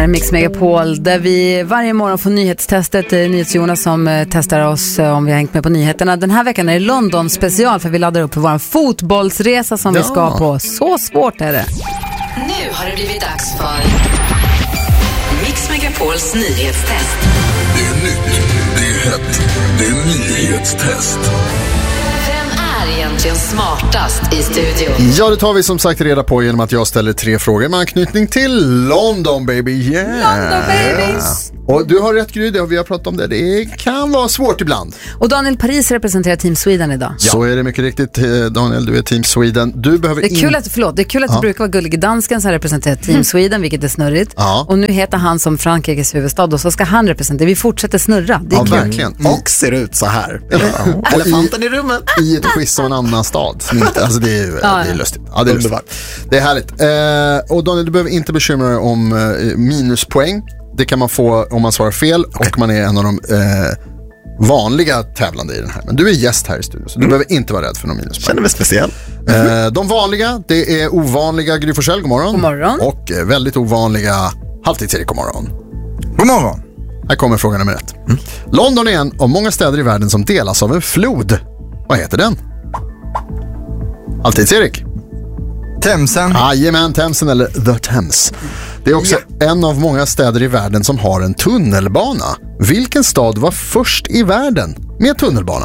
är Mix Megapol där vi varje morgon får nyhetstestet. NyhetsJonas som testar oss om vi har hängt med på nyheterna. Den här veckan är det London special för vi laddar upp för vår fotbollsresa som vi ska på. Så svårt är det. Nu har det blivit dags för Mix Megapols nyhetstest. Det är nytt, det är hett, det är nyhetstest. Egentligen smartast i studion. Ja, det tar vi som sagt reda på genom att jag ställer 3 frågor med anknytning till London, baby. Yeah. London, babies. Och du har rätt, Gry, det har vi har pratat om det. Det kan vara svårt ibland. Och Daniel Paris representerar Team Sweden idag. Ja. Så är det mycket riktigt, Daniel, du är Team Sweden. Du behöver det är kul att, det är kul att det brukar vara Gullige Dansken som representerar Team Sweden, vilket är snurrigt. Ja. Och nu heter han som Frankrikes huvudstad och så ska han representera. Vi fortsätter snurra. Det är kul. Verkligen. Och ser ut så här. Elefanten i rummet. I ett quiz av en annan stad. Alltså det är lustigt. Ja, det är lustigt. Det är härligt. Och Daniel, du behöver inte bekymra dig om minuspoäng. Det kan man få om man svarar fel och man är en av de vanliga tävlande i den här. Men du är gäst här i studion så du behöver inte vara rädd för någon minuspoäng. Känner mig speciell. De vanliga, det är ovanliga Gry Forssell, god morgon. God morgon. Och väldigt ovanliga Halvtids-Erik, god morgon. God morgon. Här kommer fråga nummer 1. London är en av många städer i världen som delas av en flod. Vad heter den? Halvtids-Erik. Themsen. Jajamän, Themsen eller The Thames. Det är också en av många städer i världen som har en tunnelbana. Vilken stad var först i världen med tunnelbana?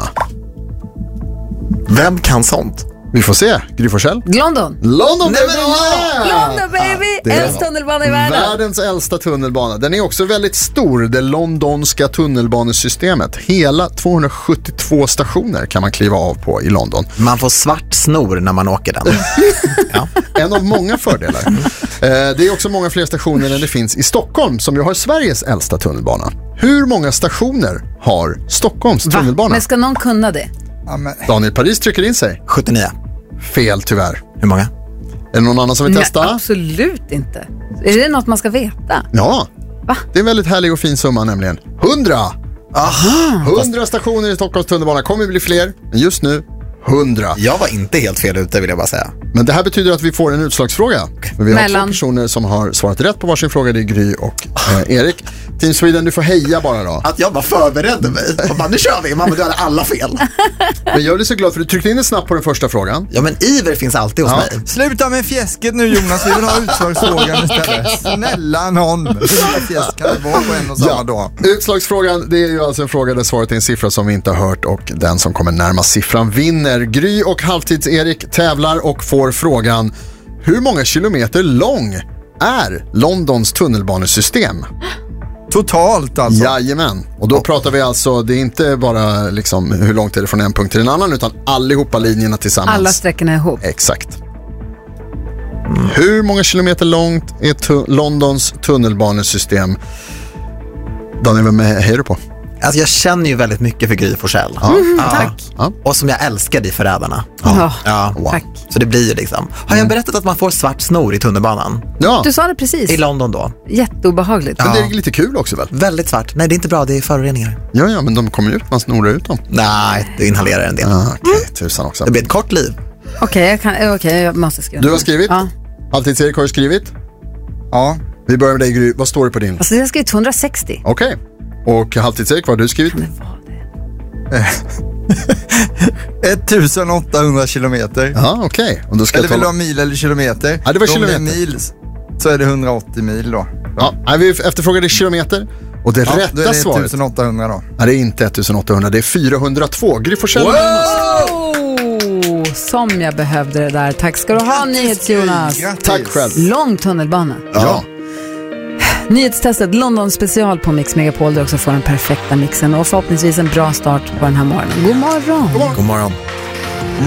Vem kan sånt? Vi får se. Gry Forssell. London. London, baby! London, baby! Äldsta tunnelbana i världen. Världens äldsta tunnelbana. Den är också väldigt stor, det londonska tunnelbanesystemet. Hela 272 stationer kan man kliva av på i London. Man får svart snor när man åker den. Ja. En av många fördelar. Det är också många fler stationer än det finns i Stockholm som ju har Sveriges äldsta tunnelbana. Hur många stationer har Stockholms tunnelbana? Men ska någon kunna det? Daniel Paris trycker in sig. 79. Fel tyvärr. Hur många? Är det någon annan som vill testa? Nej, absolut inte. Är det något man ska veta? Ja. Va? Det är en väldigt härlig och fin summa nämligen. 100! Aha! 100 stationer i Stockholms tunnelbana. Kommer bli fler, men just nu 100. Jag var inte helt fel ute, vill jag bara säga. Men det här betyder att vi får en utslagsfråga. Vi har 2 personer som har svarat rätt på varsin fråga. Det är Gry och Erik. Team Sweden, du får heja bara då. Att jag bara förberedde mig. Och bara, nu kör vi, mamma, du hade alla fel. Men jag är så glad för du tryckte in det snabbt på den första frågan. Ja, men iver finns alltid hos mig. Sluta med fjäsket nu, Jonas. Vi vill ha utslagsfrågan istället. Snälla någon. Fjäsk kan det vara på en och samma dag. Utslagsfrågan, det är ju alltså en fråga där svaret är en siffra som vi inte har hört och den som kommer närmast siffran vinner. Gry och Halvtids-Erik tävlar och får frågan: hur många kilometer lång är Londons tunnelbanesystem? Totalt alltså? Jajamän. Och då pratar vi alltså, det är inte bara liksom hur långt är det från en punkt till en annan, utan allihopa linjerna tillsammans. Alla sträckorna ihop. Exakt. Hur många kilometer långt är Londons tunnelbanesystem? Daniel, vem hejar du på? Alltså jag känner ju väldigt mycket för Gry Forssell. Tack. Och som jag älskar i Förrädarna. Wow. Tack. Så det blir ju liksom. Har jag berättat att man får svart snor i tunnelbanan? Ja. Du sa det precis. I London då. Jätteobehagligt. Men det är lite kul också väl? Väldigt svart. Nej, det är inte bra, det är föroreningar. Ja, men de kommer ut, man snorar ut dem. Nej, du inhalerar en del. Okej, tusan också. Det blir ett kort liv. Okej, jag måste skriva. Du har skrivit? Ja. Halvtids-Erik har du skrivit? Ja. Vi börjar med dig, Gry. Vad står det på din? Alltså jag har skrivit 260. Okej. Och Halvtids-Erik, vad har du skrivit? 1800 kilometer. Ja, okej. Och då ska eller vill du jag ha mil eller kilometer? Ja, det var Om kilometer. det är mil så är det 180 mil då. Ja, vi efterfrågade kilometer. Och det Då är rätta det svaret 1800 då. är det inte 1800, det är 402. Gry Forssell. Som jag behövde det där. Tack ska du ha, NyhetsJonas. Tack själv. Lång tunnelbana. Ja. Nyhetstestet London special på Mix Megapol där också får den perfekta mixen och förhoppningsvis en bra start på den här morgonen. God morgon. God morgon.